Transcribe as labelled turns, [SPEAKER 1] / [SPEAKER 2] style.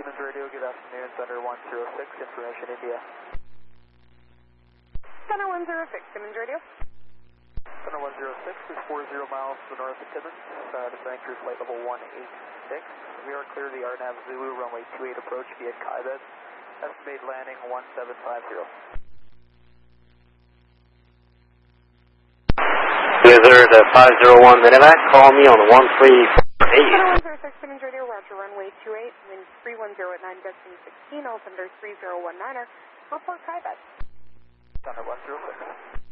[SPEAKER 1] Simmons Radio, good afternoon, Thunder 106, Information India.
[SPEAKER 2] Thunder 106, Simmons Radio.
[SPEAKER 1] Thunder 106 is 40 miles to the north of Timmins, descending through flight level 186. We are clear to the RNAV Zulu, runway 28 approach via Kaibet. Estimated landing 1750.
[SPEAKER 3] Blizzard 501 Minivac, call me on 134.
[SPEAKER 2] Thunder 106, Simmons Radio, Roger, runway 28, wind 310 at 9, destiny 16, altimeter 3019er, report Kaibet.
[SPEAKER 1] Thunder 106.